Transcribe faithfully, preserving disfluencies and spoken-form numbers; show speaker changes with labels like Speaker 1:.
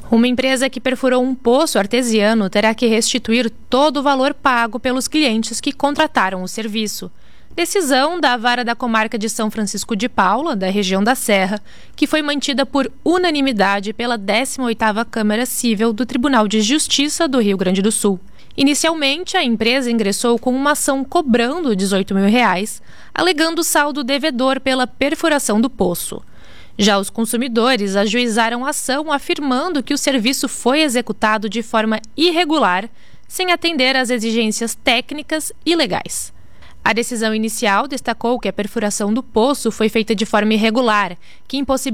Speaker 1: Uma empresa que perfurou um poço artesiano terá que restituir todo o valor pago pelos clientes que contrataram o serviço. Decisão da Vara da Comarca de São Francisco de Paula, da região da Serra, que foi mantida por unanimidade pela décima oitava Câmara Cível do Tribunal de Justiça do Rio Grande do Sul. Inicialmente, a empresa ingressou com uma ação cobrando dezoito mil reais, alegando saldo devedor pela perfuração do poço. Já os consumidores ajuizaram a ação afirmando que o serviço foi executado de forma irregular, sem atender às exigências técnicas e legais. A decisão inicial destacou que a perfuração do poço foi feita de forma irregular, que impossibilitou